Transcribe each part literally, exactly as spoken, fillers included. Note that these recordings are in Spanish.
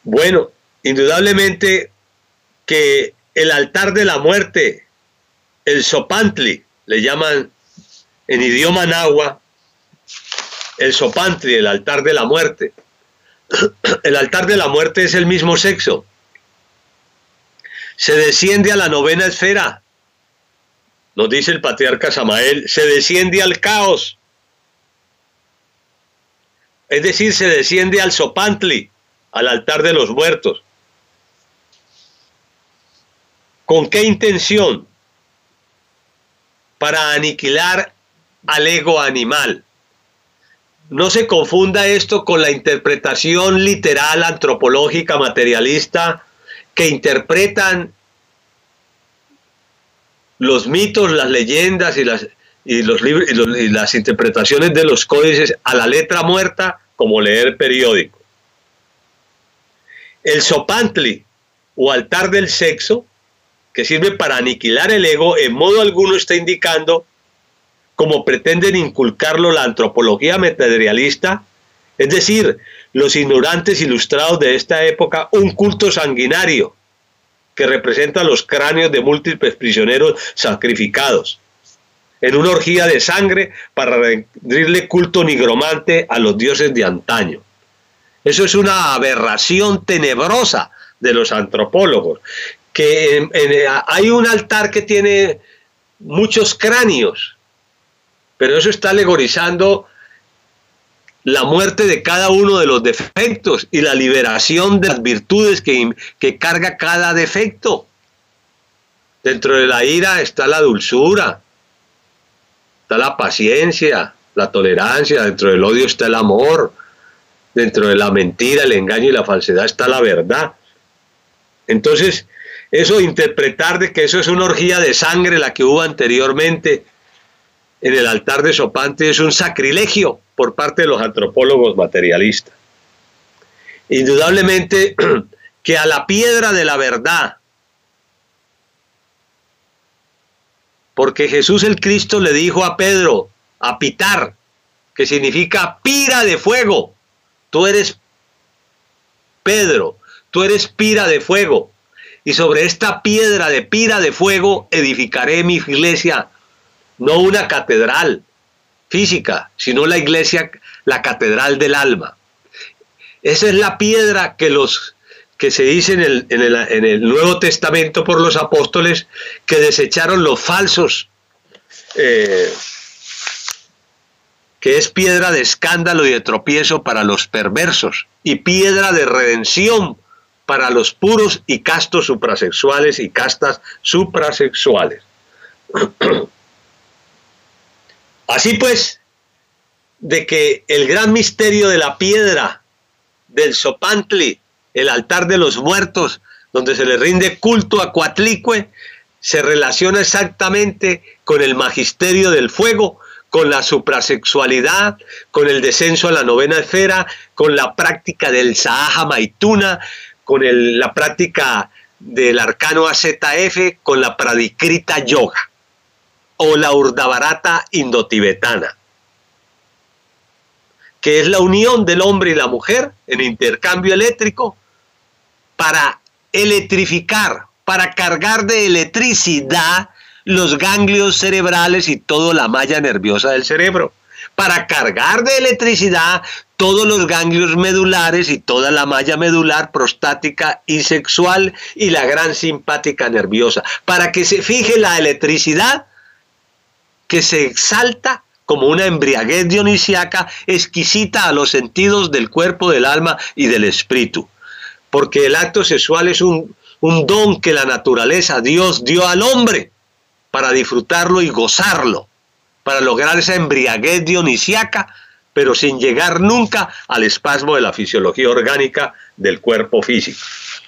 Bueno, indudablemente que el altar de la muerte, el Zopantli, le llaman en idioma náhuatl, el Zopantli, el altar de la muerte. El altar de la muerte es el mismo sexo. Se desciende a la novena esfera, nos dice el patriarca Samael, se desciende al caos. Es decir, se desciende al Zopantli, al altar de los muertos. ¿Con qué intención? Para aniquilar al ego animal. No se confunda esto con la interpretación literal, antropológica, materialista, que interpretan los mitos, las leyendas y las, y los libros, y los, y las interpretaciones de los códices a la letra muerta, como leer periódico. El Zopantli, o altar del sexo, que sirve para aniquilar el ego, en modo alguno está indicando, como pretenden inculcarlo la antropología materialista, es decir, los ignorantes ilustrados de esta época, un culto sanguinario que representa los cráneos de múltiples prisioneros sacrificados en una orgía de sangre para rendirle culto nigromante a los dioses de antaño. Eso es una aberración tenebrosa de los antropólogos, que en, en, hay un altar que tiene muchos cráneos, pero eso está alegorizando la muerte de cada uno de los defectos y la liberación de las virtudes que, que carga cada defecto. Dentro de la ira está la dulzura, está la paciencia, la tolerancia, dentro del odio está el amor, dentro de la mentira, el engaño y la falsedad está la verdad. Entonces, eso de interpretar de que eso es una orgía de sangre la que hubo anteriormente en el altar de Zopantli es un sacrilegio por parte de los antropólogos materialistas. Indudablemente que a la piedra de la verdad, porque Jesús el Cristo le dijo a Pedro, a pitar, que significa pira de fuego, tú eres Pedro, tú eres pira de fuego, y sobre esta piedra de pira de fuego edificaré mi iglesia, no una catedral física, sino la iglesia, la catedral del alma. Esa es la piedra que los que se dice en el, en el, en el Nuevo Testamento por los apóstoles, que desecharon los falsos, eh, que es piedra de escándalo y de tropiezo para los perversos, y piedra de redención para los puros y castos suprasexuales y castas suprasexuales. Así pues, de que el gran misterio de la piedra del Zopantli, el altar de los muertos, donde se le rinde culto a Coatlicue, se relaciona exactamente con el magisterio del fuego, con la suprasexualidad, con el descenso a la novena esfera, con la práctica del Sahaja Maituna, con el, la práctica del arcano A Z F, con la Pradikrita Yoga o la Urdhvarata indotibetana, que es la unión del hombre y la mujer en intercambio eléctrico para electrificar, para cargar de electricidad los ganglios cerebrales y toda la malla nerviosa del cerebro, para cargar de electricidad todos los ganglios medulares y toda la malla medular, prostática y sexual y la gran simpática nerviosa, para que se fije la electricidad que se exalta como una embriaguez dionisiaca exquisita a los sentidos del cuerpo, del alma y del espíritu. Porque el acto sexual es un, un don que la naturaleza, Dios, dio al hombre para disfrutarlo y gozarlo, para lograr esa embriaguez dionisiaca, pero sin llegar nunca al espasmo de la fisiología orgánica del cuerpo físico.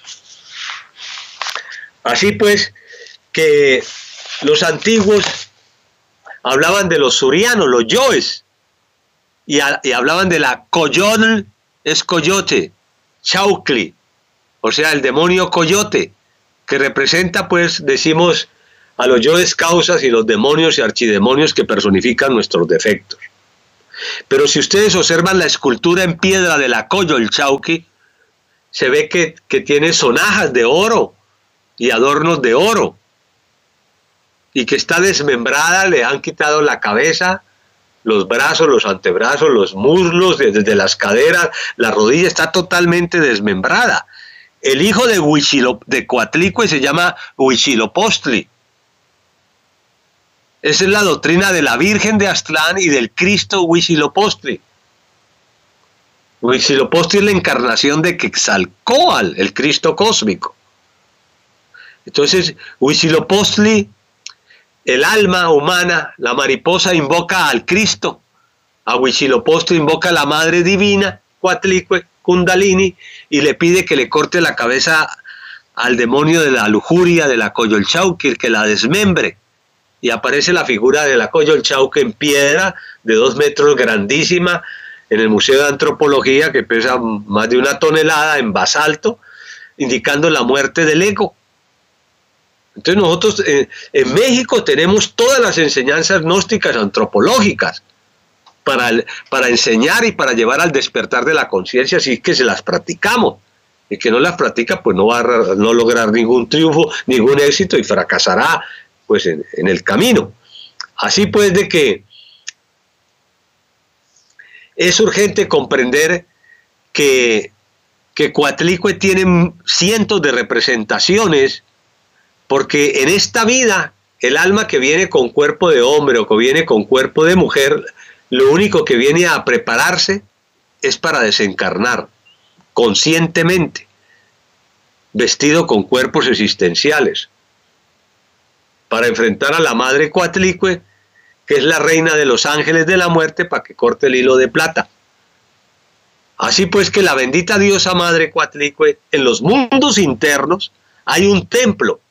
Así pues, que los antiguos hablaban de los surianos, los yoes, y, a, y hablaban de la coyol, es coyote, chaucli, o sea, el demonio coyote, que representa, pues, decimos, a los yoes causas y los demonios y archidemonios que personifican nuestros defectos. Pero si ustedes observan la escultura en piedra de la coyol chauqui, se ve que, que tiene sonajas de oro y adornos de oro, y que está desmembrada, le han quitado la cabeza, los brazos, los antebrazos, los muslos, desde las caderas, la rodilla está totalmente desmembrada. El hijo de, Huichilo, de Coatlicue se llama Huitzilopochtli. Esa es la doctrina de la Virgen de Aztlán y del Cristo Huitzilopochtli. Huitzilopochtli es la encarnación de Quetzalcóatl, el Cristo cósmico. Entonces, Huitzilopochtli, el alma humana, la mariposa, invoca al Cristo. A Huitzilopochtli invoca a la Madre Divina, Coatlicue, Kundalini, y le pide que le corte la cabeza al demonio de la lujuria, de la Coyolxauhqui, que la desmembre. Y aparece la figura de la Coyolxauhqui en piedra, de dos metros, grandísima, en el Museo de Antropología, que pesa más de una tonelada, en basalto, indicando la muerte del ego. Entonces nosotros eh, en México tenemos todas las enseñanzas gnósticas antropológicas para, para enseñar y para llevar al despertar de la conciencia, así que se las practicamos. El que no las practica pues no va a no lograr ningún triunfo, ningún éxito, y fracasará pues en, en el camino. Así pues, de que es urgente comprender que, que Coatlicue tiene cientos de representaciones, porque en esta vida el alma que viene con cuerpo de hombre o que viene con cuerpo de mujer, lo único que viene a prepararse es para desencarnar conscientemente, vestido con cuerpos existenciales, para enfrentar a la madre Coatlicue, que es la reina de los ángeles de la muerte, para que corte el hilo de plata. Así pues que la bendita diosa madre Coatlicue, en los mundos internos hay un templo.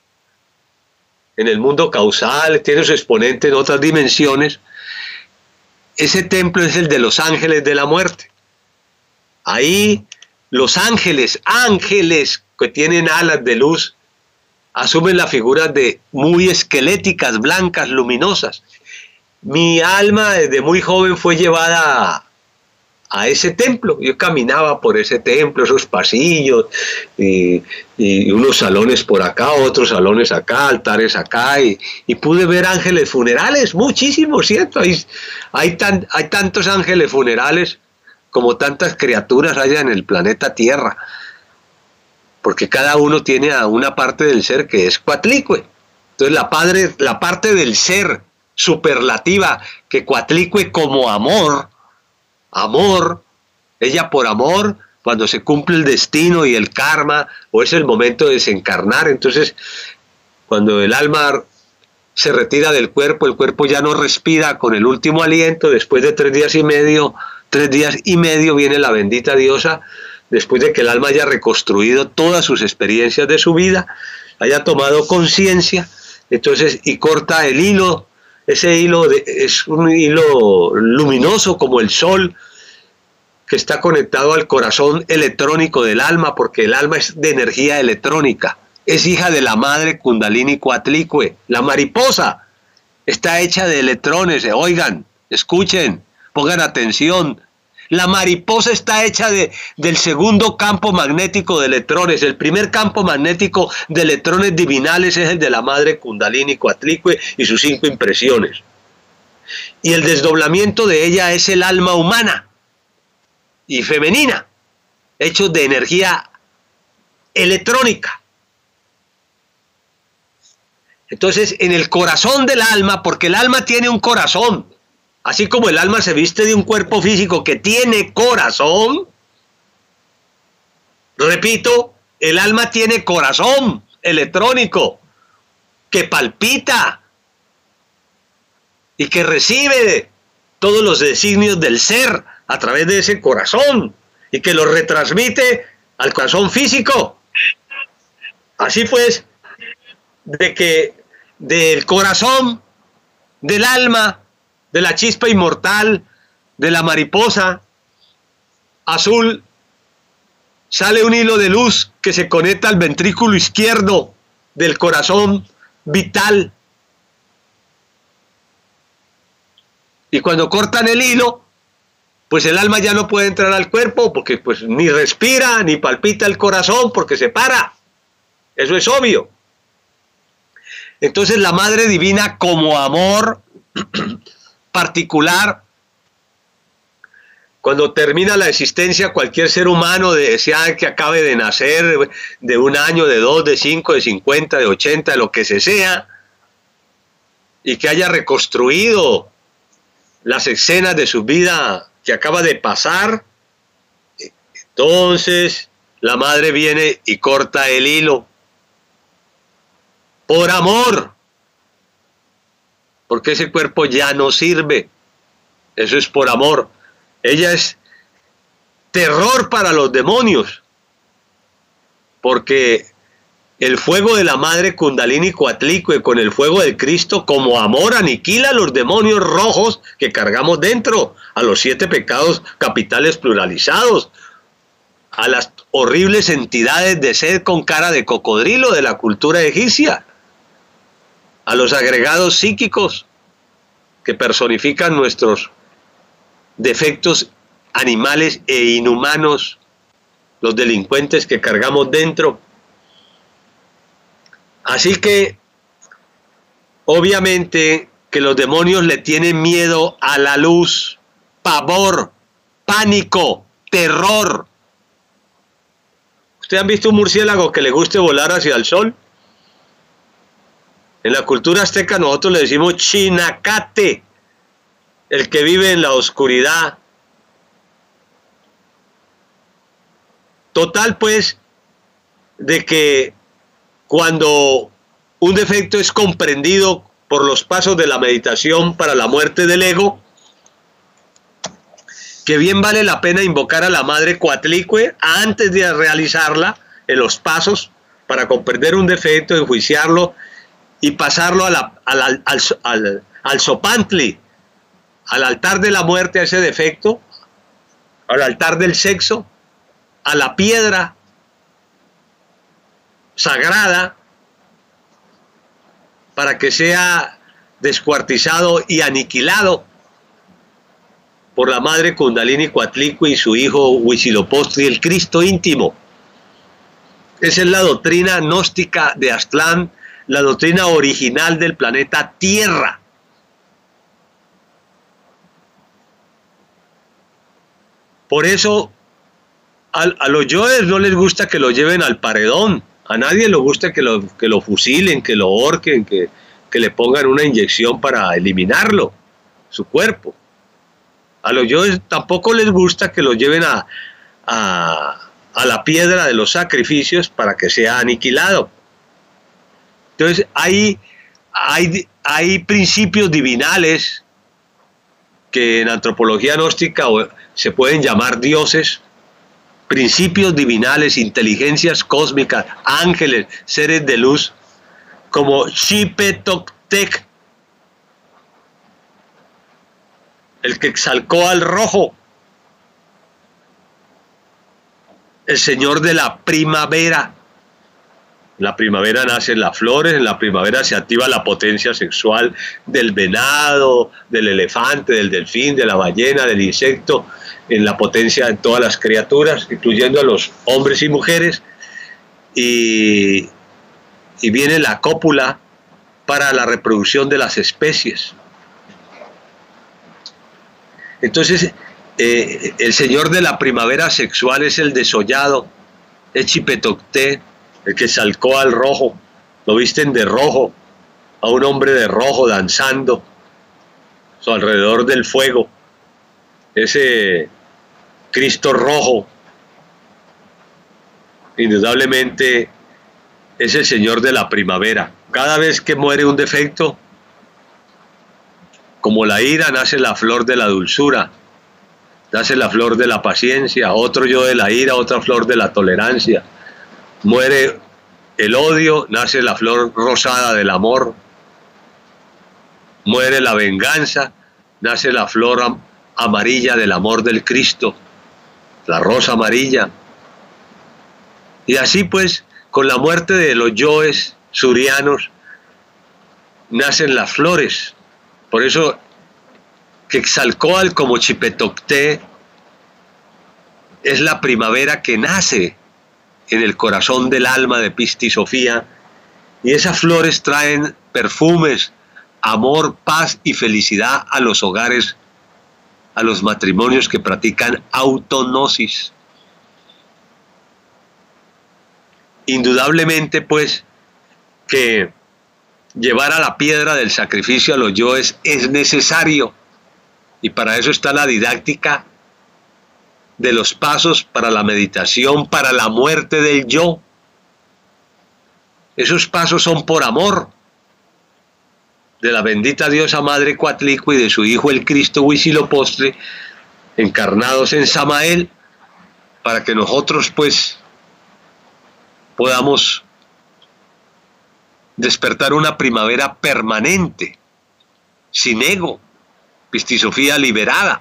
En el mundo causal tiene su exponente en otras dimensiones. Ese templo es el de los ángeles de la muerte. Ahí los ángeles, ángeles que tienen alas de luz, asumen la figura de muy esqueléticas, blancas, luminosas. Mi alma desde muy joven fue llevada a, a ese templo. Yo caminaba por ese templo, esos pasillos, y, y unos salones por acá, otros salones acá, altares acá, y, y pude ver ángeles funerales, muchísimos, ¿cierto? Hay, hay, tan, hay tantos ángeles funerales como tantas criaturas haya en el planeta Tierra, porque cada uno tiene a una parte del ser que es Coatlicue. Entonces la, padre, la parte del ser superlativa que Coatlicue como amor, amor, ella por amor, cuando se cumple el destino y el karma, o es el momento de desencarnar, entonces cuando el alma se retira del cuerpo, el cuerpo ya no respira con el último aliento, después de tres días y medio, tres días y medio viene la bendita diosa, después de que el alma haya reconstruido todas sus experiencias de su vida, haya tomado conciencia, entonces, y corta el hilo. Ese hilo de, es un hilo luminoso como el sol, que está conectado al corazón electrónico del alma, porque el alma es de energía electrónica. Es hija de la madre Kundalini Coatlicue. La mariposa está hecha de electrones. Oigan, escuchen, pongan atención. La mariposa está hecha de, del segundo campo magnético de electrones. El primer campo magnético de electrones divinales es el de la madre Kundalini Coatlicue y sus cinco impresiones. Y el desdoblamiento de ella es el alma humana y femenina, hechos de energía electrónica. Entonces, en el corazón del alma, porque el alma tiene un corazón, así como el alma se viste de un cuerpo físico que tiene corazón, repito, el alma tiene corazón electrónico que palpita y que recibe todos los designios del ser a través de ese corazón y que los retransmite al corazón físico. Así pues, de que del corazón, del alma, de la chispa inmortal, de la mariposa azul, sale un hilo de luz que se conecta al ventrículo izquierdo del corazón vital. Y cuando cortan el hilo, pues el alma ya no puede entrar al cuerpo porque pues ni respira, ni palpita el corazón porque se para. Eso es obvio. Entonces la Madre Divina, como amor particular, cuando termina la existencia cualquier ser humano, sea que acabe de nacer, de un año, de dos, de cinco, de cincuenta, de ochenta, de lo que se sea, y que haya reconstruido las escenas de su vida que acaba de pasar, entonces la Madre viene y corta el hilo. Por amor, porque ese cuerpo ya no sirve, eso es por amor. Ella es terror para los demonios, porque el fuego de la Madre Kundalini Coatlicue con el fuego del Cristo como amor aniquila a los demonios rojos que cargamos dentro, a los siete pecados capitales pluralizados, a las horribles entidades de sed con cara de cocodrilo de la cultura egipcia, a los agregados psíquicos que personifican nuestros defectos animales e inhumanos, los delincuentes que cargamos dentro. Así que, obviamente, que los demonios le tienen miedo a la luz, pavor, pánico, terror. ¿Ustedes han visto un murciélago que le guste volar hacia el sol? En la cultura azteca nosotros le decimos chinacate, el que vive en la oscuridad. Total, pues, de que cuando un defecto es comprendido por los pasos de la meditación para la muerte del ego, que bien vale la pena invocar a la Madre Coatlicue antes de realizarla en los pasos para comprender un defecto, enjuiciarlo y pasarlo a la, al, al, al, al, al sopantli, al altar de la muerte, a ese defecto, al altar del sexo, a la piedra sagrada, para que sea descuartizado y aniquilado por la Madre Kundalini Coatlicue y su hijo Huitzilopochtli, el Cristo íntimo. Esa es la doctrina gnóstica de Aztlán, la doctrina original del planeta Tierra. Por eso a, a los yoes no les gusta que lo lleven al paredón. A nadie le gusta que lo, que lo fusilen, que lo ahorquen, que, que le pongan una inyección para eliminarlo, su cuerpo. A los yoes tampoco les gusta que lo lleven a, a, a la piedra de los sacrificios para que sea aniquilado. Entonces hay, hay, hay principios divinales que en antropología gnóstica se pueden llamar dioses, principios divinales, inteligencias cósmicas, ángeles, seres de luz, como Xipetotec, el que exalcó al rojo, el señor de la primavera. En la primavera nacen las flores, en la primavera se activa la potencia sexual del venado, del elefante, del delfín, de la ballena, del insecto, en la potencia de todas las criaturas, incluyendo a los hombres y mujeres, y, y viene la cópula para la reproducción de las especies. Entonces, eh, el señor de la primavera sexual es el desollado, es Xipetotec, el que salcó al rojo, lo visten de rojo, a un hombre de rojo danzando so, alrededor del fuego. Ese Cristo rojo, indudablemente, es el señor de la primavera. Cada vez que muere un defecto, como la ira, nace la flor de la dulzura, nace la flor de la paciencia, otro yo de la ira, otra flor de la tolerancia. Muere el odio, nace la flor rosada del amor. Muere la venganza, nace la flor am amarilla del amor del Cristo, la rosa amarilla. Y así pues, con la muerte de los yoes surianos, nacen las flores. Por eso, Quetzalcóatl como Xipetotec es la primavera que nace en el corazón del alma de Pisti Sofía, y esas flores traen perfumes, amor, paz y felicidad a los hogares, a los matrimonios que practican autognosis. Indudablemente, pues, que llevar a la piedra del sacrificio a los yoes es necesario, y para eso está la didáctica de los pasos para la meditación, para la muerte del yo. Esos pasos son por amor de la bendita diosa Madre Coatlicue y de su Hijo el Cristo Huitzilopochtli, encarnados en Samael, para que nosotros pues podamos despertar una primavera permanente, sin ego, Pisti Sofía liberada,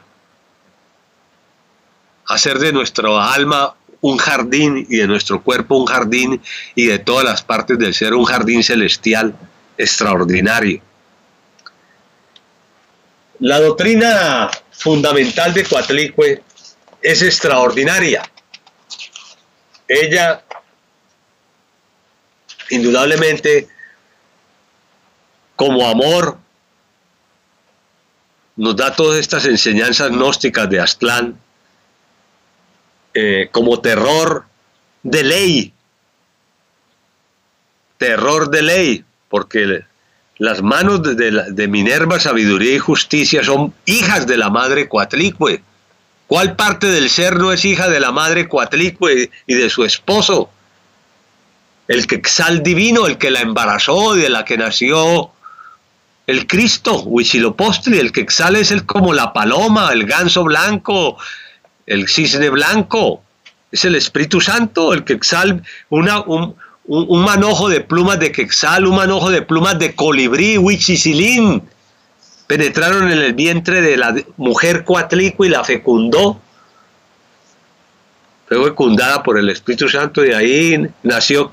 hacer de nuestra alma un jardín y de nuestro cuerpo un jardín y de todas las partes del ser un jardín celestial extraordinario. La doctrina fundamental de Coatlicue es extraordinaria. Ella, indudablemente, como amor, nos da todas estas enseñanzas gnósticas de Aztlán, eh, como terror de ley, terror de ley, porque las manos de, de, de Minerva, sabiduría y justicia son hijas de la Madre Coatlicue. ¿Cuál parte del ser no es hija de la Madre Coatlicue y de su esposo? El Quetzal divino, el que la embarazó, de la que nació el Cristo, Huitzilopochtli. El Quetzal es el como la paloma, el ganso blanco, el cisne blanco. Es el Espíritu Santo, el Quetzal, una, un, un, un manojo de plumas de Quetzal, un manojo de plumas de colibrí, Huitzicilín. Penetraron en el vientre de la mujer Coatlicue y la fecundó. Fue fecundada por el Espíritu Santo y de ahí nació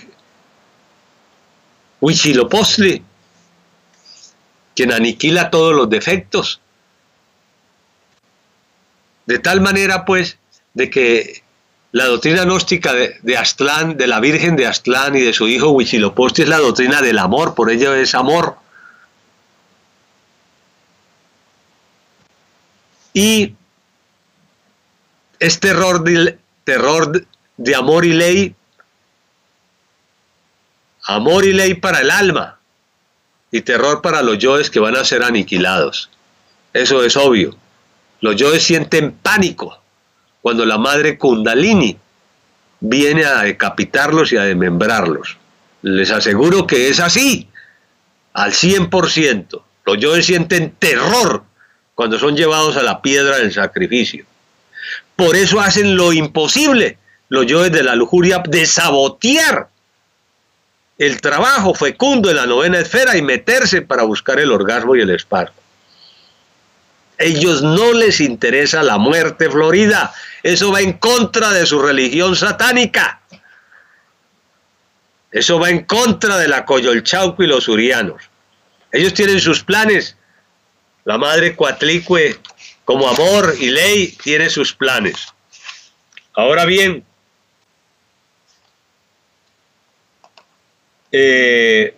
Huitzilopochtli, quien aniquila todos los defectos. De tal manera, pues, de que la doctrina gnóstica de, de Aztlán, de la Virgen de Aztlán y de su hijo Huitzilopochtli, es la doctrina del amor, por ello es amor. Y es terror de, terror de amor y ley, amor y ley para el alma, y terror para los yoes que van a ser aniquilados. Eso es obvio. Los yoes sienten pánico cuando la madre Kundalini viene a decapitarlos y a desmembrarlos. Les aseguro que es así, al cien por ciento. Los yoes sienten terror cuando son llevados a la piedra del sacrificio. Por eso hacen lo imposible los yoes de la lujuria de sabotear el trabajo fecundo en la novena esfera y meterse para buscar el orgasmo y el esparco. Ellos no les interesa la muerte florida. Eso va en contra de su religión satánica. Eso va en contra de la Coyolxauhqui y los urianos. Ellos tienen sus planes. La Madre Coatlicue, como amor y ley, tiene sus planes. Ahora bien, eh,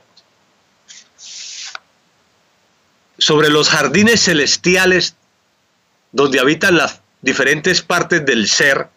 sobre los jardines celestiales donde habitan las diferentes partes del ser,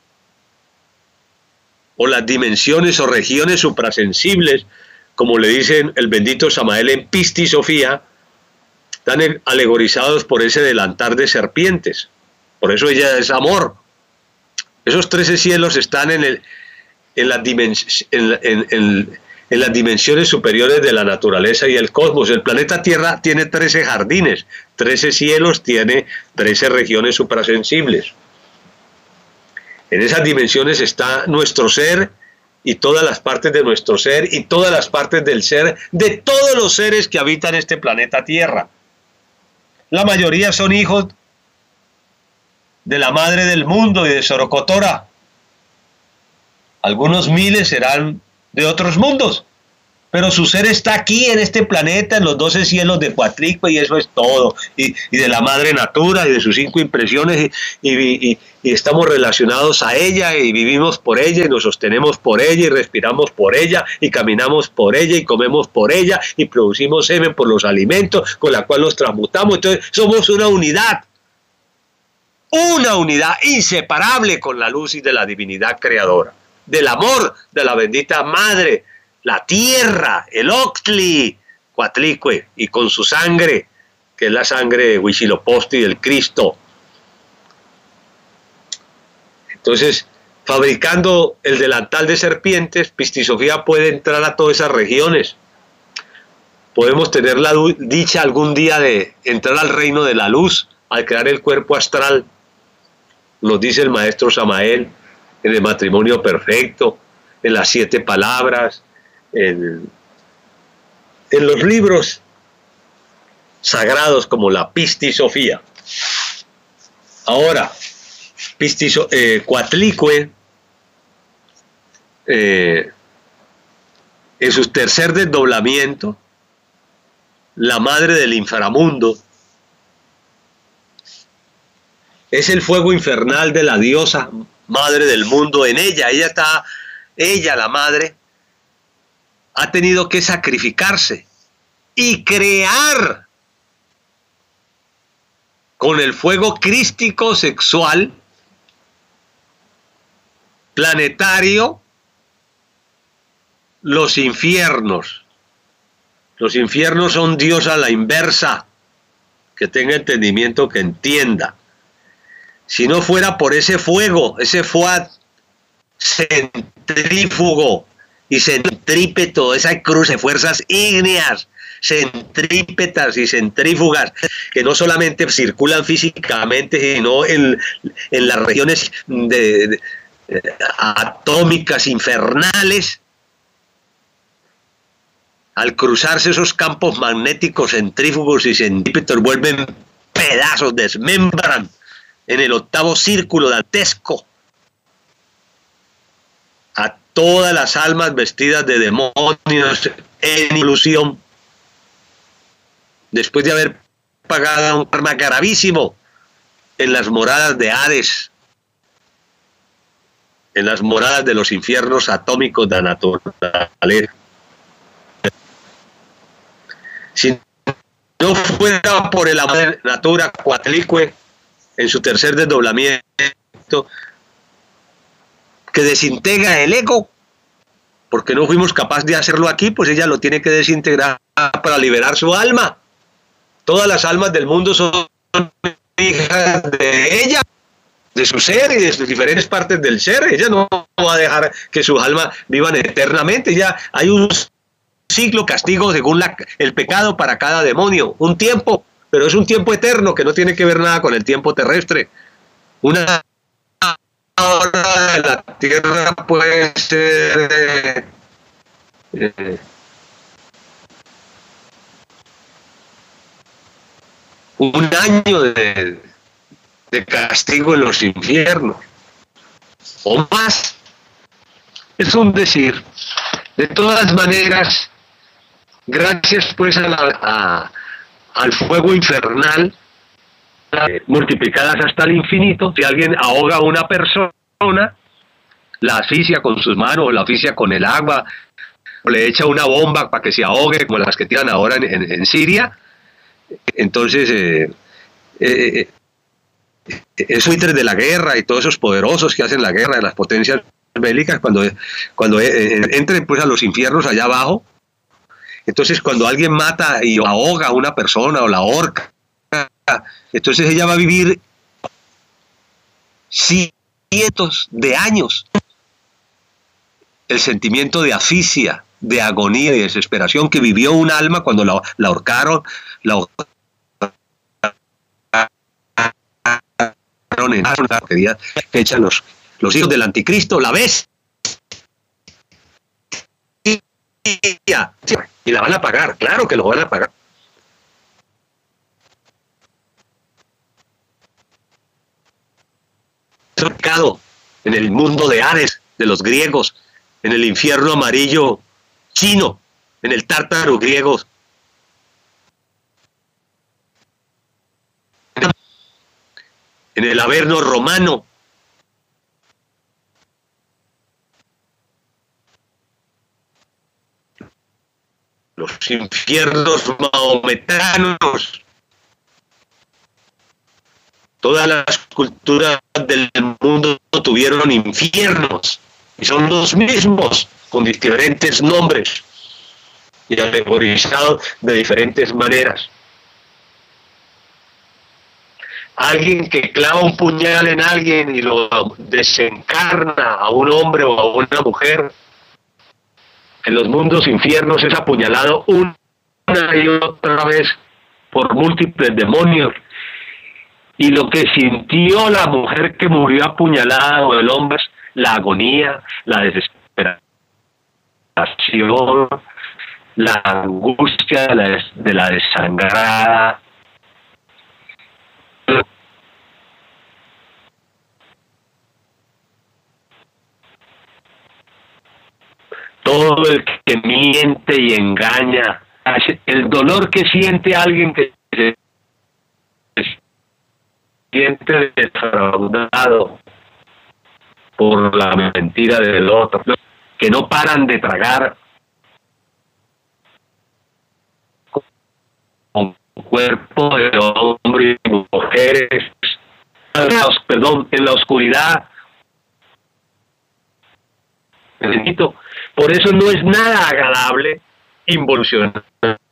o las dimensiones o regiones suprasensibles, como le dicen el bendito Samael en Pisti Sofía, están alegorizados por ese delantar de serpientes. Por eso ella es amor. Esos trece cielos están en, el, en, las dimens en, en, en, en las dimensiones superiores de la naturaleza y el cosmos. El planeta Tierra tiene trece jardines, trece cielos, tiene trece regiones suprasensibles. En esas dimensiones está nuestro ser y todas las partes de nuestro ser y todas las partes del ser de todos los seres que habitan este planeta Tierra. La mayoría son hijos de la madre del mundo y de Sorocotora. Algunos miles serán de otros mundos, pero su ser está aquí en este planeta, en los doce cielos de Coatlicue, y eso es todo, y, y de la madre natura, y de sus cinco impresiones, y, y, y, y estamos relacionados a ella, y vivimos por ella, y nos sostenemos por ella, y respiramos por ella, y caminamos por ella, y comemos por ella, y producimos semen por los alimentos, con la cual nos transmutamos. Entonces somos una unidad, una unidad inseparable con la luz y de la divinidad creadora, del amor de la bendita madre, la tierra, el Oxtli, Coatlicue, y con su sangre, que es la sangre de Huitzilopochtli, del Cristo. Entonces, fabricando el delantal de serpientes, Pistisofía puede entrar a todas esas regiones. Podemos tener la dicha algún día de entrar al reino de la luz, al crear el cuerpo astral. Nos dice el maestro Samael en el matrimonio perfecto, en las siete palabras, en, en los libros sagrados como la Pistisofía. Ahora, Pistiso, eh, Coatlicue, eh, en su tercer desdoblamiento, la madre del inframundo, es el fuego infernal de la diosa madre del mundo. En ella, ella está, ella la madre, ha tenido que sacrificarse y crear con el fuego crístico sexual planetario los infiernos. Los infiernos son Dios a la inversa, que tenga entendimiento, que entienda. Si no fuera por ese fuego, ese fuad centrífugo y centrípeto, esa cruz de fuerzas ígneas, centrípetas y centrífugas, que no solamente circulan físicamente, sino en, en las regiones de, de, de, atómicas infernales, al cruzarse esos campos magnéticos centrífugos y centrípetos, vuelven pedazos, desmembran en el octavo círculo dantesco a todas las almas vestidas de demonios en ilusión, después de haber pagado un karma gravísimo en las moradas de Hades, en las moradas de los infiernos atómicos de la naturaleza. Si no fuera por el amor de natura, Coatlicue, en su tercer desdoblamiento, que desintegra el ego, porque no fuimos capaces de hacerlo aquí, pues ella lo tiene que desintegrar para liberar su alma. Todas las almas del mundo son hijas de ella, de su ser y de sus diferentes partes del ser. Ella no va a dejar que sus almas vivan eternamente. Ya hay un ciclo castigo según la, el pecado para cada demonio, un tiempo, pero es un tiempo eterno que no tiene que ver nada con el tiempo terrestre. Una hora de la tierra puede ser eh, un año de, de castigo en los infiernos o más. Es un decir. De todas maneras, gracias pues a la, a, al fuego infernal, eh, multiplicadas hasta el infinito. Si alguien ahoga a una persona, la asfixia con sus manos, la asfixia con el agua, o le echa una bomba para que se ahogue, como las que tiran ahora en, en, en Siria, entonces eh, eh, eh, esos buitres de la guerra y todos esos poderosos que hacen la guerra de las potencias bélicas, cuando, cuando eh, entren pues a los infiernos allá abajo, entonces cuando alguien mata y ahoga a una persona o la ahorca, entonces ella va a vivir cientos de años el sentimiento de asfixia, de agonía y desesperación que vivió un alma cuando la, la ahorcaron, la ahorcaron en la que echan los, los hijos del anticristo, la ves y la van a pagar, claro que lo van a pagar. En el mundo de Hades, de los griegos, en el infierno amarillo chino, en el tártaro griego, en el Averno romano, los infiernos mahometanos, todas las culturas del mundo tuvieron infiernos y son los mismos con diferentes nombres y alegorizados de diferentes maneras. Alguien que clava un puñal en alguien y lo desencarna a un hombre o a una mujer, en los mundos infiernos es apuñalado una y otra vez por múltiples demonios. Y lo que sintió la mujer que murió apuñalada o el hombre es la agonía, la desesperación, la angustia de la, des de la desangrada. Todo el que miente y engaña, el dolor que siente alguien que se siente defraudado por la mentira del otro, que no paran de tragar con cuerpo de hombres y mujeres, perdón, en la oscuridad. Por eso no es nada agradable involucionar